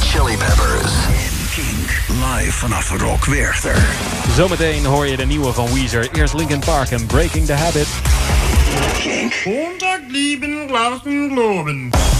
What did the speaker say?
Chili Peppers. Kink, live vanaf Rock Werchter. Zometeen hoor je de nieuwe van Weezer. Eerst Linkin Park en Breaking the Habit. Kink. Montag lieben, lassen, geloben.